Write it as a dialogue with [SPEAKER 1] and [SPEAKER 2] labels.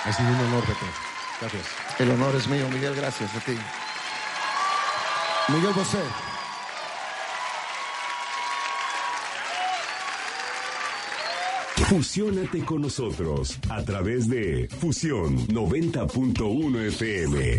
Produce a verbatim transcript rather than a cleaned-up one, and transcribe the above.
[SPEAKER 1] Ha sido un honor, Pepe. Gracias.
[SPEAKER 2] El honor es mío, Miguel, gracias a ti. Miguel Bosé.
[SPEAKER 3] Fusiónate con nosotros a través de Fusión noventa punto uno F M.